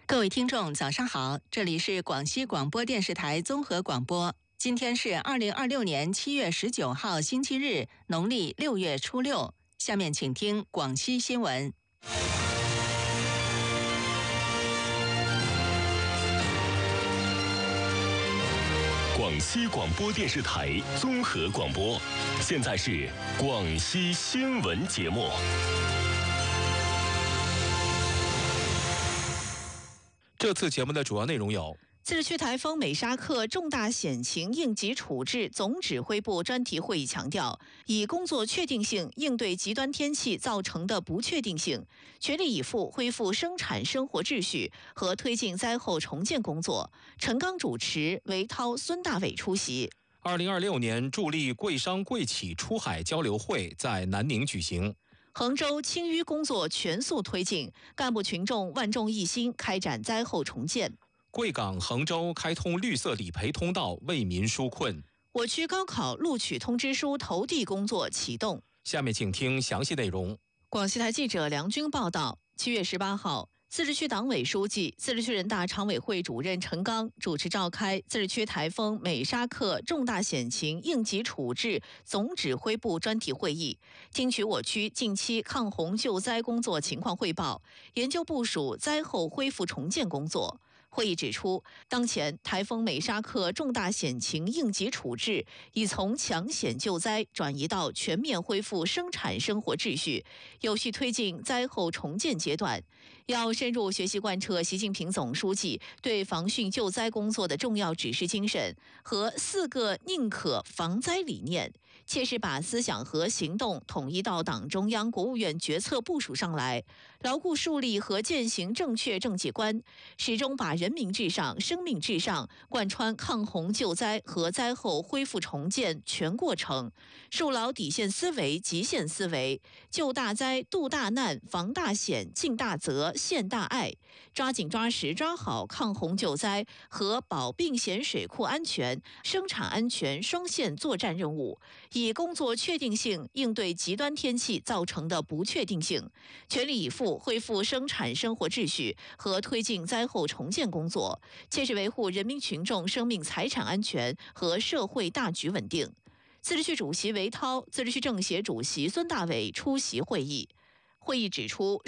各位听众早上好，这里是广西广播电视台综合广播。今天是2026年7月19号星期日，农历6月初6。下面请听广西新闻。 广西广播电视台综合广播，现在是广西新闻节目。 这次节目的主要内容有： 自治区台风美沙克重大险情应急处置总指挥部专题会议强调，以工作确定性应对极端天气造成的不确定性，全力以赴恢复生产生活秩序和推进灾后重建工作。陈刚主持，韦涛、孙大伟出席。 2026年助力贵商贵企出海交流会在南宁举行。 衡州清淤工作全速推进，干部群众万众一心开展灾后重建。 贵港衡州开通绿色理赔通道，为民纾困。 我区高考录取通知书投递工作启动。 下面请听详细内容。 广西台记者梁军报道，7月18号，自治区党委书记、自治区人大常委会主任陈刚主持召开自治区台风美沙克重大险情应急处置总指挥部专题会议，听取我区近期抗洪救灾工作情况汇报，研究部署灾后恢复重建工作。会议指出，当前台风美沙克重大险情应急处置已从抢险救灾转移到全面恢复生产生活秩序，有序推进灾后重建阶段。要深入学习贯彻习近平总书记对防汛救灾工作的重要指示精神和4个宁可防灾理念，切实把思想和行动统一到党中央、国务院决策部署上来，牢固树立和践行正确政绩观，始终把人民至上、生命至上贯穿抗洪救灾和灾后恢复重建全过程，树牢底线思维、极限思维，救大灾、度大难、防大险、尽大责、献大爱，抓紧抓实抓好抗洪救灾和保并险水库安全、生产安全双线作战任务，以工作确定性应对极端天气造成的不确定性，全力以赴恢复生产生活秩序和推进灾后重建工作，切实维护人民群众生命财产安全和社会大局稳定。自治区主席韦涛、自治区政协主席孙大伟出席会议。会议指出，